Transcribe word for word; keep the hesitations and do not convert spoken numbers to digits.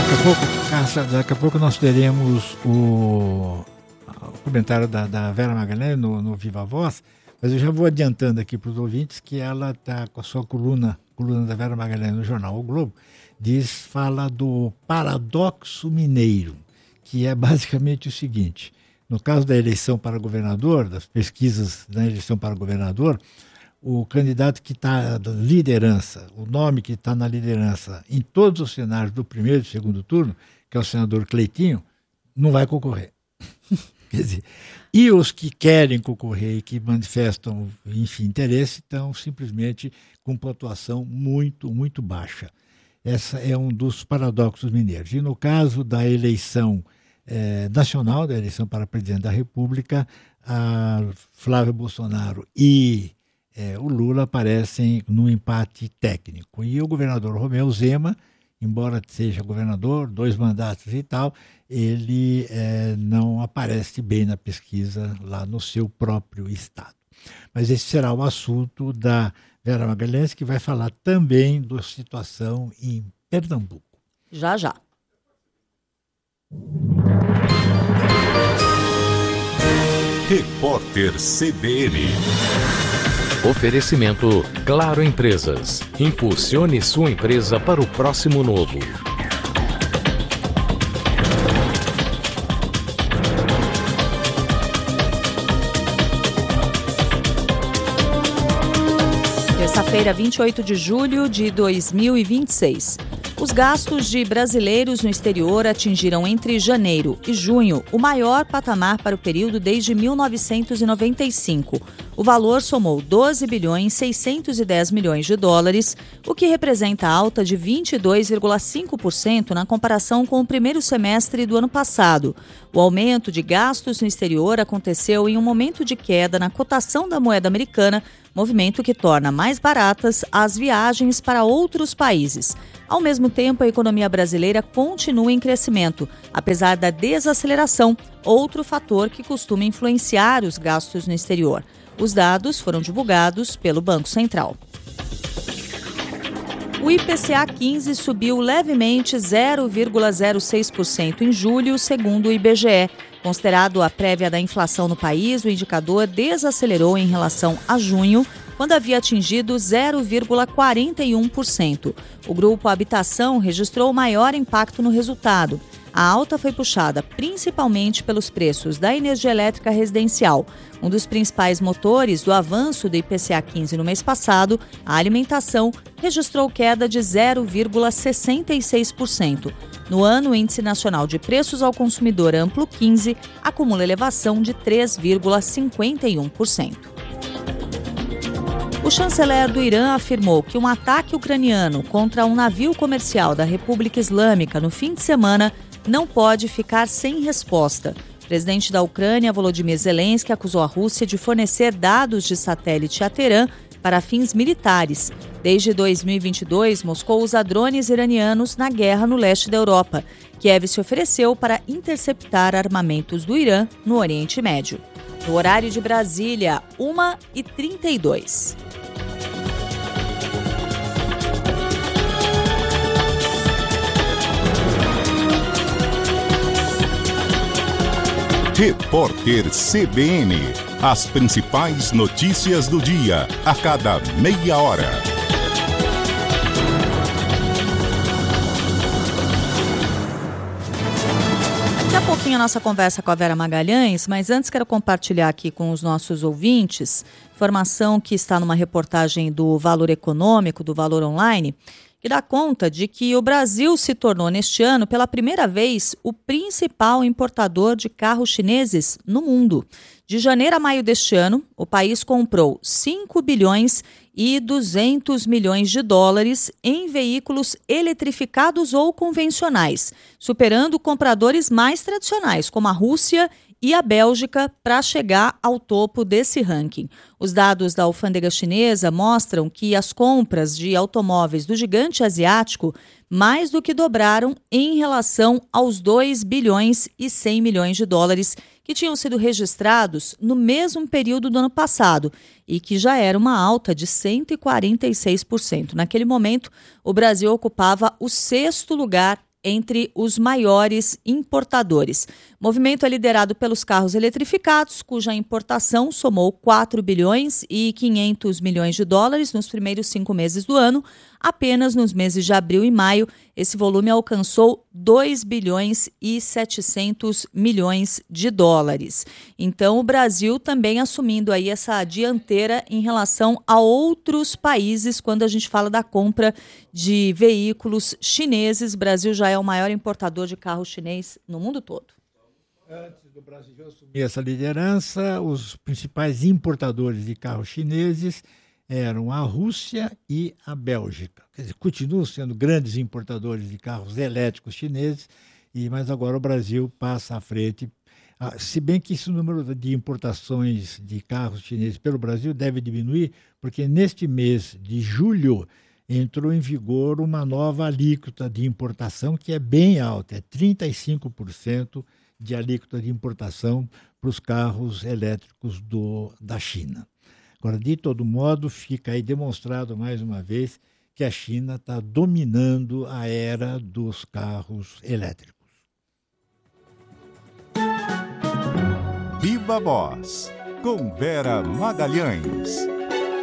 Daqui a pouco, Cássia, daqui a pouco nós teremos o, o comentário da, da Vera Magalhães no, no Viva Voz, mas eu já vou adiantando aqui para os ouvintes que ela está com a sua coluna, coluna da Vera Magalhães no jornal O Globo, diz, fala do paradoxo mineiro, que é basicamente o seguinte: no caso da eleição para governador, das pesquisas da eleição para governador, o candidato que está na liderança, o nome que está na liderança em todos os cenários do primeiro e segundo turno, que é o senador Cleitinho, não vai concorrer. Quer dizer, e os que querem concorrer e que manifestam, enfim, interesse, estão simplesmente com pontuação muito, muito baixa. Essa é um dos paradoxos mineiros. E no caso da eleição eh, nacional, da eleição para presidente da República, a Flávio Bolsonaro e É, o Lula aparecem num empate técnico. E o governador Romeu Zema, embora seja governador, dois mandatos e tal, ele é, não aparece bem na pesquisa lá no seu próprio estado. Mas esse será o assunto da Vera Magalhães, que vai falar também da situação em Pernambuco. Já, já. Repórter C B N. Oferecimento Claro Empresas. Impulsione sua empresa para o próximo novo. Terça-feira, vinte e oito de julho de dois mil e vinte e seis. Os gastos de brasileiros no exterior atingiram entre janeiro e junho o maior patamar para o período desde mil novecentos e noventa e cinco. O valor somou doze bilhões seiscentos e dez milhões de dólares, o que representa alta de vinte e dois vírgula cinco por cento na comparação com o primeiro semestre do ano passado. O aumento de gastos no exterior aconteceu em um momento de queda na cotação da moeda americana, movimento que torna mais baratas as viagens para outros países. Ao mesmo tempo, a economia brasileira continua em crescimento, apesar da desaceleração, outro fator que costuma influenciar os gastos no exterior. Os dados foram divulgados pelo Banco Central. O I P C A quinze subiu levemente zero vírgula zero seis por cento em julho, segundo o I B G E. Considerado a prévia da inflação no país, o indicador desacelerou em relação a junho, quando havia atingido zero vírgula quarenta e um por cento. O grupo Habitação registrou o maior impacto no resultado. A alta foi puxada principalmente pelos preços da energia elétrica residencial. Um dos principais motores do avanço do I P C A quinze no mês passado, a alimentação, registrou queda de zero vírgula sessenta e seis por cento. No ano, o Índice Nacional de Preços ao Consumidor Amplo quinze acumula elevação de três vírgula cinquenta e um por cento. O chanceler do Irã afirmou que um ataque ucraniano contra um navio comercial da República Islâmica no fim de semana não pode ficar sem resposta. O presidente da Ucrânia, Volodymyr Zelensky, acusou a Rússia de fornecer dados de satélite a Teherã para fins militares. Desde dois mil e vinte e dois, Moscou usa drones iranianos na guerra no leste da Europa. Kiev se ofereceu para interceptar armamentos do Irã no Oriente Médio. No horário de Brasília, uma e trinta e dois. Repórter C B N. As principais notícias do dia, a cada meia hora. Daqui a pouquinho a nossa conversa com a Vera Magalhães, mas antes quero compartilhar aqui com os nossos ouvintes informação que está numa reportagem do Valor Econômico, do Valor Online, que dá conta de que o Brasil se tornou neste ano, pela primeira vez, o principal importador de carros chineses no mundo. De janeiro a maio deste ano, o país comprou cinco bilhões e duzentos milhões de dólares em veículos eletrificados ou convencionais, superando compradores mais tradicionais, como a Rússia e a Bélgica, para chegar ao topo desse ranking. Os dados da alfândega chinesa mostram que as compras de automóveis do gigante asiático mais do que dobraram em relação aos dois bilhões e cem milhões de dólares que tinham sido registrados no mesmo período do ano passado e que já era uma alta de cento e quarenta e seis por cento. Naquele momento, o Brasil ocupava o sexto lugar entre os maiores importadores. O movimento é liderado pelos carros eletrificados, cuja importação somou quatro bilhões e quinhentos milhões de dólares nos primeiros cinco meses do ano. Apenas nos meses de abril e maio, esse volume alcançou dois bilhões e setecentos milhões de dólares. Então, o Brasil também assumindo aí essa dianteira em relação a outros países quando a gente fala da compra de veículos chineses. O Brasil já é o maior importador de carro chinês no mundo todo. Antes do Brasil assumir essa liderança, os principais importadores de carros chineses eram a Rússia e a Bélgica. Quer dizer, continuam sendo grandes importadores de carros elétricos chineses, e, mas agora o Brasil passa à frente. Ah, se bem que esse número de importações de carros chineses pelo Brasil deve diminuir, porque neste mês de julho entrou em vigor uma nova alíquota de importação que é bem alta, é trinta e cinco por cento de alíquota de importação para os carros elétricos do, da China. Agora, de todo modo, fica aí demonstrado mais uma vez que a China está dominando a era dos carros elétricos. Viva Voz, com Vera Magalhães.